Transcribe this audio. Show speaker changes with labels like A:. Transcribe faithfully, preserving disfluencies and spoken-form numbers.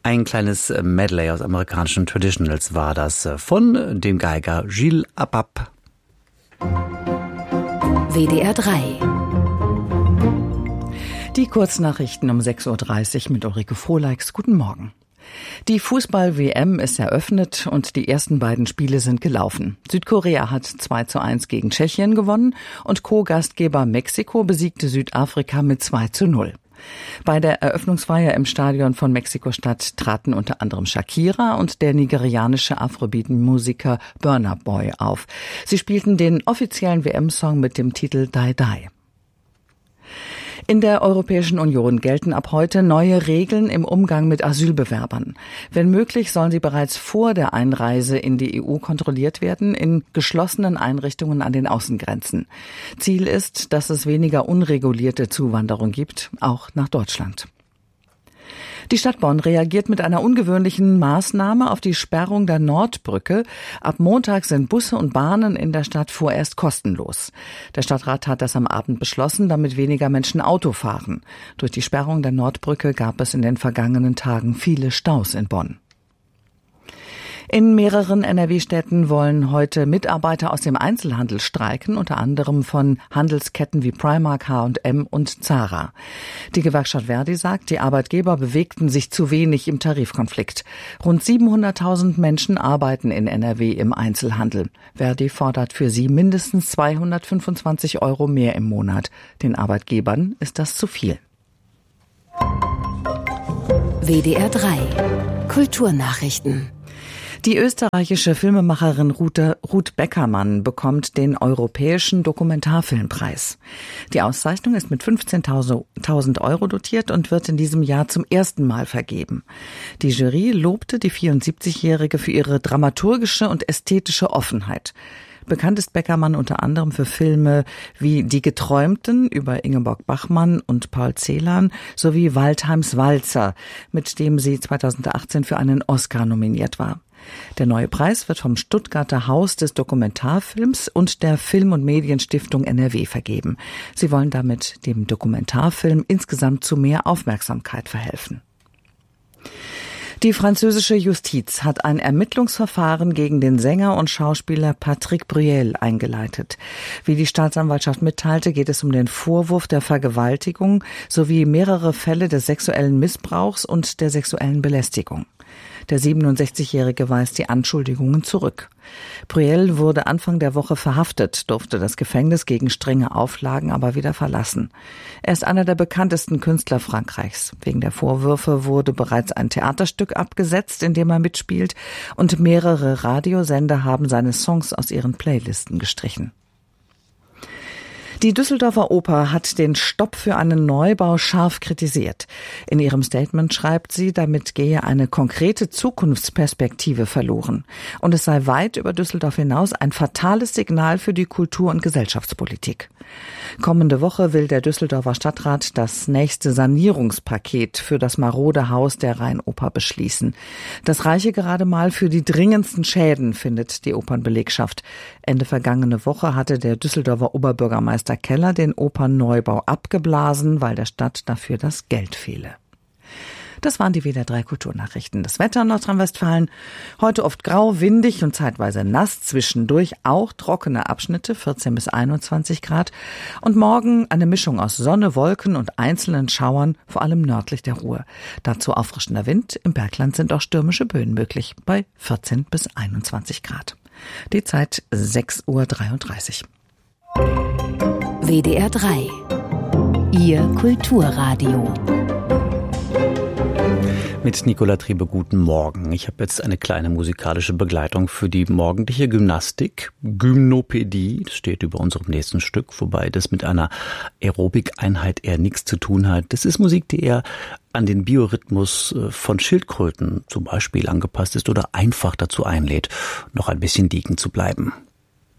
A: Ein kleines Medley aus amerikanischen Traditionals war das von dem Geiger Gilles Apap.
B: W D R drei.
C: Die Kurznachrichten um sechs Uhr dreißig mit Ulrike Frohleix. Guten Morgen. Die Fußball-W M ist eröffnet und die ersten beiden Spiele sind gelaufen. Südkorea hat zwei zu eins gegen Tschechien gewonnen und Co-Gastgeber Mexiko besiegte Südafrika mit zwei zu null. Bei der Eröffnungsfeier im Stadion von Mexiko-Stadt traten unter anderem Shakira und der nigerianische Afrobeat-Musiker Burna Boy auf. Sie spielten den offiziellen W M-Song mit dem Titel Die Die. In der Europäischen Union gelten ab heute neue Regeln im Umgang mit Asylbewerbern. Wenn möglich, sollen sie bereits vor der Einreise in die E U kontrolliert werden, in geschlossenen Einrichtungen an den Außengrenzen. Ziel ist, dass es weniger unregulierte Zuwanderung gibt, auch nach Deutschland. Die Stadt Bonn reagiert mit einer ungewöhnlichen Maßnahme auf die Sperrung der Nordbrücke. Ab Montag sind Busse und Bahnen in der Stadt vorerst kostenlos. Der Stadtrat hat das am Abend beschlossen, damit weniger Menschen Auto fahren. Durch die Sperrung der Nordbrücke gab es in den vergangenen Tagen viele Staus in Bonn. In mehreren N R W-Städten wollen heute Mitarbeiter aus dem Einzelhandel streiken, unter anderem von Handelsketten wie Primark, H und M und Zara. Die Gewerkschaft Verdi sagt, die Arbeitgeber bewegten sich zu wenig im Tarifkonflikt. Rund siebenhunderttausend Menschen arbeiten in N R W im Einzelhandel. Verdi fordert für sie mindestens zweihundertfünfundzwanzig Euro mehr im Monat. Den Arbeitgebern ist das zu viel.
B: W D R drei. Kulturnachrichten.
C: Die österreichische Filmemacherin Ruth Beckermann bekommt den Europäischen Dokumentarfilmpreis. Die Auszeichnung ist mit fünfzehntausend Euro dotiert und wird in diesem Jahr zum ersten Mal vergeben. Die Jury lobte die vierundsiebzigjährige für ihre dramaturgische und ästhetische Offenheit. Bekannt ist Beckermann unter anderem für Filme wie Die Geträumten über Ingeborg Bachmann und Paul Celan sowie Waldheims Walzer, mit dem sie zweitausendachtzehn für einen Oscar nominiert war. Der neue Preis wird vom Stuttgarter Haus des Dokumentarfilms und der Film- und Medienstiftung N R W vergeben. Sie wollen damit dem Dokumentarfilm insgesamt zu mehr Aufmerksamkeit verhelfen. Die französische Justiz hat ein Ermittlungsverfahren gegen den Sänger und Schauspieler Patrick Bruel eingeleitet. Wie die Staatsanwaltschaft mitteilte, geht es um den Vorwurf der Vergewaltigung sowie mehrere Fälle des sexuellen Missbrauchs und der sexuellen Belästigung. Der siebenundsechzigjährige weist die Anschuldigungen zurück. Bruel wurde Anfang der Woche verhaftet, durfte das Gefängnis gegen strenge Auflagen aber wieder verlassen. Er ist einer der bekanntesten Künstler Frankreichs. Wegen der Vorwürfe wurde bereits ein Theaterstück abgesetzt, in dem er mitspielt, und mehrere Radiosender haben seine Songs aus ihren Playlisten gestrichen. Die Düsseldorfer Oper hat den Stopp für einen Neubau scharf kritisiert. In ihrem Statement schreibt sie, damit gehe eine konkrete Zukunftsperspektive verloren. Und es sei weit über Düsseldorf hinaus ein fatales Signal für die Kultur- und Gesellschaftspolitik. Kommende Woche will der Düsseldorfer Stadtrat das nächste Sanierungspaket für das marode Haus der Rheinoper beschließen. Das reiche gerade mal für die dringendsten Schäden, findet die Opernbelegschaft. Ende vergangene Woche hatte der Düsseldorfer Oberbürgermeister Keller den Opernneubau abgeblasen, weil der Stadt dafür das Geld fehle. Das waren die W D R drei Kulturnachrichten. Das Wetter in Nordrhein-Westfalen: heute oft grau, windig und zeitweise nass, zwischendurch auch trockene Abschnitte, vierzehn bis einundzwanzig Grad. Und morgen eine Mischung aus Sonne, Wolken und einzelnen Schauern, vor allem nördlich der Ruhr. Dazu auffrischender Wind. Im Bergland sind auch stürmische Böen möglich, bei vierzehn bis einundzwanzig Grad. Die Zeit sechs Uhr dreiunddreißig.
B: W D R drei. Ihr Kulturradio.
A: Mit Nicola Triebe, guten Morgen. Ich habe jetzt eine kleine musikalische Begleitung für die morgendliche Gymnastik. Gymnopädie, das steht über unserem nächsten Stück, wobei das mit einer Aerobik-Einheit eher nichts zu tun hat. Das ist Musik, die eher an den Biorhythmus von Schildkröten zum Beispiel angepasst ist oder einfach dazu einlädt, noch ein bisschen liegen zu bleiben.